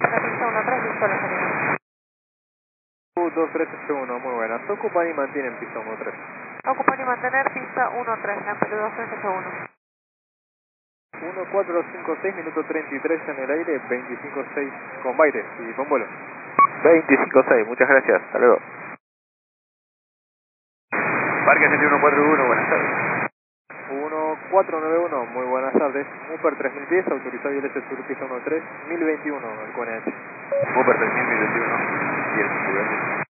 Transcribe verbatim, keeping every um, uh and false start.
mantener pista uno tres, listo la salida. U dos tres ocho uno, muy buenas. Ocupan y mantienen pista uno tres. Ocupan y mantener pista uno tres, Amplio dos tres ocho uno. uno cuatro cinco seis, minuto treinta y tres en el aire, veinticinco seis con aire y con vuelo. veinticinco seis, muchas gracias, hasta luego. Parque Argentino uno cuatro uno, buenas tardes. uno cuatro nueve uno, muy buenas tardes. Upper tres mil diez, autorizado I L S Sur pista uno tres, mil veintiuno, el Q N H. Upper tres mil veintiuno, diez,